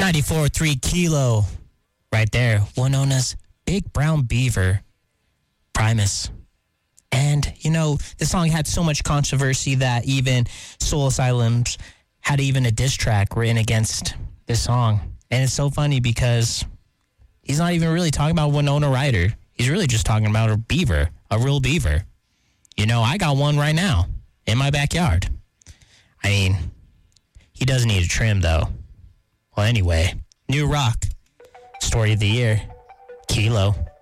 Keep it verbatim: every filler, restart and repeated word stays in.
ninety-four point three Kilo. Right there. Winona's Big Brown Beaver. Primus. And, you know, the song had so much controversy that even Soul Asylums had even a diss track written against this song. And it's so funny because he's not even really talking about Winona Ryder. He's really just talking about a beaver, a real beaver. You know, I got one right now in my backyard. I mean, he does need a trim, though. Well, anyway, new rock, story of the year, Kilo.